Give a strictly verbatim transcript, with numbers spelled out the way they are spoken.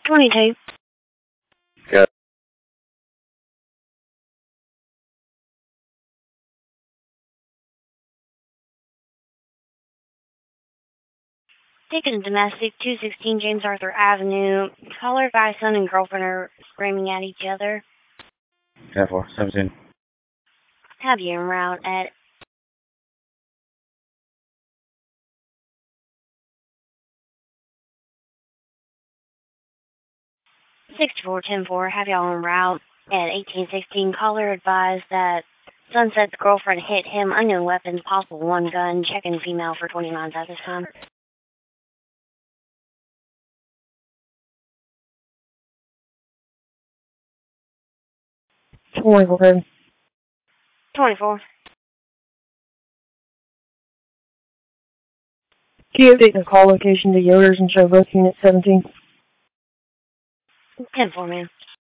twenty-two. Got it. Taken domestic, two sixteen James Arthur Avenue. Caller, guy, son, and girlfriend are screaming at each other. ten four, seventeen. Have you en route at sixty-four ten four. Have y'all en route at eighteen sixteen. Caller advised that Sunset's girlfriend hit him. Unknown weapons, possible one gun. Checking female for twenty-nines at this time. twenty-four. twenty-four. Can you update the call location to Yoders and show both units seventeen? ten four, man.